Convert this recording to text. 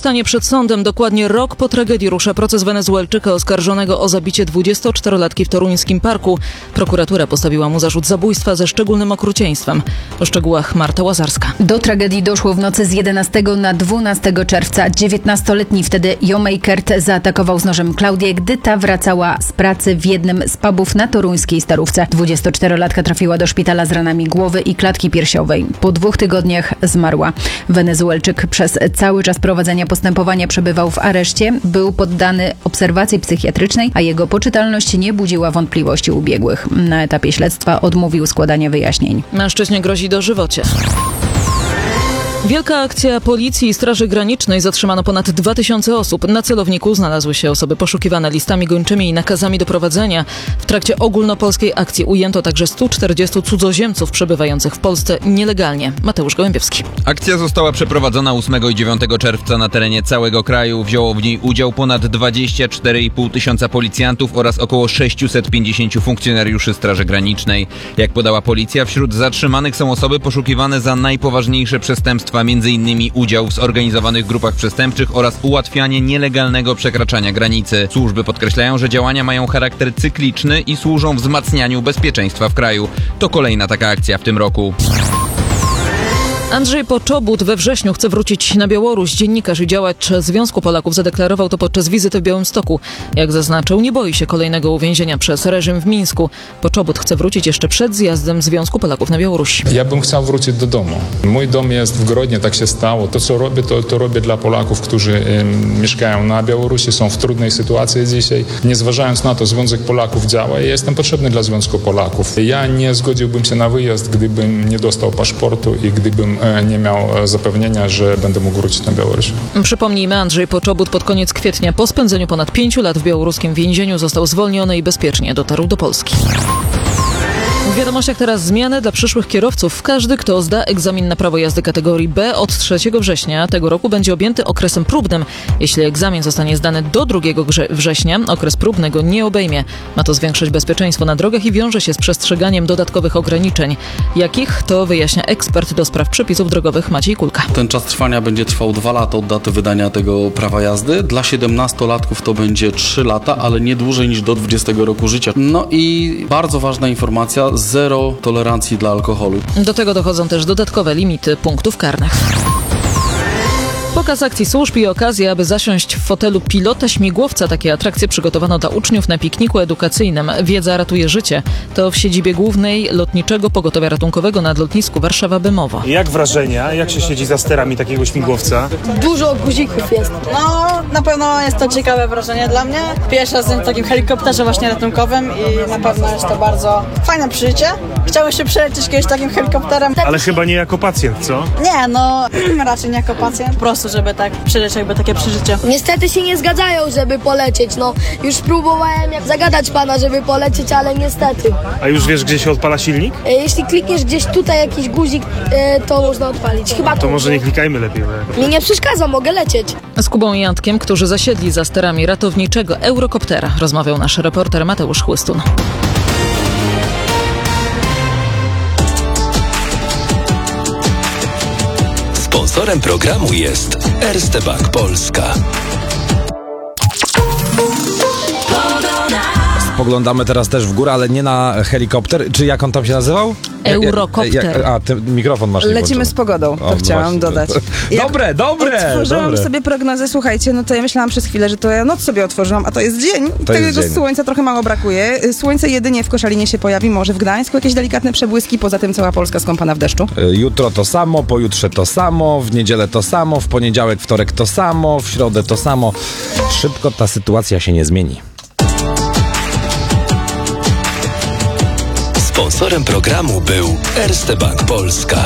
stanie przed sądem. Dokładnie rok po tragedii rusza proces Wenezuelczyka oskarżonego o zabicie 24-latki w toruńskim parku. Prokuratura postawiła mu zarzut zabójstwa ze szczególnym okrucieństwem. O szczegółach Marta Łazarska. Do tragedii doszło w nocy z 11 na 12 czerwca. 19-letni wtedy Jomeikert zaatakował z nożem Klaudię, gdy ta wracała z pracy w jednym z pubów na toruńskiej Starówce. 24-latka trafiła do szpitala z ranami głowy i klatki piersiowej. Po 2 tygodniach zmarła. Wenezuelczyk przez cały czas prowadzenia postępowania przebywał w areszcie, był poddany obserwacji psychiatrycznej, a jego poczytalność nie budziła wątpliwości u biegłych. Na etapie śledztwa odmówił składania wyjaśnień. Mężczyźnie grozi dożywocie. Wielka akcja Policji i Straży Granicznej. Zatrzymano ponad 2000 osób. Na celowniku znalazły się osoby poszukiwane listami gończymi i nakazami doprowadzenia. W trakcie ogólnopolskiej akcji ujęto także 140 cudzoziemców przebywających w Polsce nielegalnie. Mateusz Gołębiewski. Akcja została przeprowadzona 8 i 9 czerwca na terenie całego kraju. Wzięło w niej udział ponad 24,5 tysiąca policjantów oraz około 650 funkcjonariuszy Straży Granicznej. Jak podała policja, wśród zatrzymanych są osoby poszukiwane za najpoważniejsze przestępstwa, m.in. udział w zorganizowanych grupach przestępczych oraz ułatwianie nielegalnego przekraczania granicy. Służby podkreślają, że działania mają charakter cykliczny i służą wzmacnianiu bezpieczeństwa w kraju. To kolejna taka akcja w tym roku. Andrzej Poczobut we wrześniu chce wrócić na Białoruś. Dziennikarz i działacz Związku Polaków zadeklarował to podczas wizyty w Białymstoku. Jak zaznaczył, nie boi się kolejnego uwięzienia przez reżim w Mińsku. Poczobut chce wrócić jeszcze przed zjazdem Związku Polaków na Białoruś. Ja bym chciał wrócić do domu. Mój dom jest w Grodnie, tak się stało. To, co robię, to robię dla Polaków, którzy mieszkają na Białorusi, są w trudnej sytuacji dzisiaj. Nie zważając na to, Związek Polaków działa i ja jestem potrzebny dla Związku Polaków. Ja nie zgodziłbym się na wyjazd, gdybym nie dostał paszportu i gdybym nie miał zapewnienia, że będę mógł wrócić na Białoruś. Przypomnijmy, Andrzej Poczobut pod koniec kwietnia po spędzeniu ponad 5 lat w białoruskim więzieniu został zwolniony i bezpiecznie dotarł do Polski. W wiadomościach teraz zmiany dla przyszłych kierowców. Każdy, kto zda egzamin na prawo jazdy kategorii B od 3 września tego roku, będzie objęty okresem próbnym. Jeśli egzamin zostanie zdany do 2 września, okres próbny go nie obejmie. Ma to zwiększyć bezpieczeństwo na drogach i wiąże się z przestrzeganiem dodatkowych ograniczeń. Jakich? To wyjaśnia ekspert do spraw przepisów drogowych Maciej Kulka. Ten czas trwania będzie trwał 2 lata od daty wydania tego prawa jazdy. Dla 17-latków to będzie 3 lata, ale nie dłużej niż do 20 roku życia. No i bardzo ważna informacja, 0 tolerancji dla alkoholu. Do tego dochodzą też dodatkowe limity punktów karnych. Pokaz akcji służb i okazja, aby zasiąść w fotelu pilota śmigłowca. Takie atrakcje przygotowano dla uczniów na pikniku edukacyjnym. Wiedza ratuje życie. To w siedzibie głównej Lotniczego Pogotowia Ratunkowego nad lotnisku Warszawa-Bemowo. Jak wrażenia? Jak się siedzi za sterami takiego śmigłowca? Dużo guzików jest. No, na pewno jest to ciekawe wrażenie dla mnie. Pierwszy raz w takim helikopterze właśnie ratunkowym i na pewno jest to bardzo fajne przeżycie. Chciałem się przelecieć kiedyś takim helikopterem. Ale chyba nie jako pacjent, co? Nie, no raczej nie jako pacjent. Po prostu, żeby tak przeżyć jakby takie przeżycie. Niestety się nie zgadzają, żeby polecieć. No, już próbowałem zagadać pana, żeby polecieć, ale niestety. A już wiesz, gdzie się odpala silnik? Jeśli klikniesz gdzieś tutaj jakiś guzik, to można odpalić. Chyba To może nie klikajmy lepiej. Mi nie przeszkadza, mogę lecieć. Z Kubą i Jantkiem, którzy zasiedli za sterami ratowniczego Eurokoptera, rozmawiał nasz reporter Mateusz Chłystun. Sponsorem programu jest Erste Bank Polska. Spoglądamy teraz też w górę, ale nie na helikopter. Czy jak on tam się nazywał? Eurokopter. Ty mikrofon masz. Lecimy z pogodą, to chciałam dodać. Dobre! Otworzyłam sobie prognozę, słuchajcie, no to ja myślałam przez chwilę, że to ja noc sobie otworzyłam, a to jest dzień. Tego słońca trochę mało brakuje. Słońce jedynie w Koszalinie się pojawi, może w Gdańsku jakieś delikatne przebłyski, poza tym cała Polska skąpana w deszczu. Jutro to samo, pojutrze to samo, w niedzielę to samo, w poniedziałek, wtorek to samo, w środę to samo. Szybko ta sytuacja się nie zmieni. Sponsorem programu był Erste Bank Polska.